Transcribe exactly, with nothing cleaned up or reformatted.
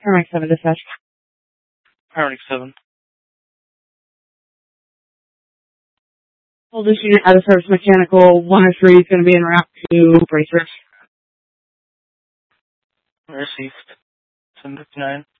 Paramedic seven dispatch. Paramedic seven. Hold this unit out of service mechanical one oh three is going to be en route to Bracer. Received. seven fifty-nine.